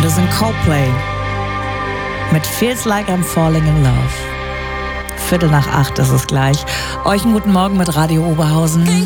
das sind Coldplay mit Feels Like I'm Falling in Love. 7:45 ist es gleich. Euch einen guten Morgen mit Radio Oberhausen.